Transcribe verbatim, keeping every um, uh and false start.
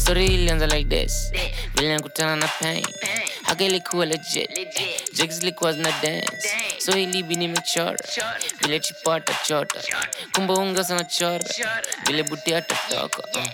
Story ilianza like this. Vile nakutana na pain. Haka ilikuwa legit. Jigs zilikuwa zina dance. So ilibi nimechora. Vile chipata chota. Kumbe unga sana chora. Vile buti atatoka.